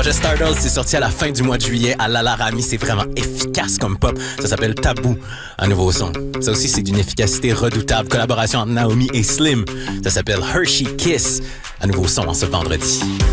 projet Stardust, c'est sorti à la fin du mois de juillet à l'Alarami. C'est vraiment efficace comme pop. Ça s'appelle Tabou, un nouveau son. Ça aussi, c'est d'une efficacité redoutable. Collaboration entre Naomi et Slim. Ça s'appelle Hershey Kiss, un nouveau son en ce vendredi.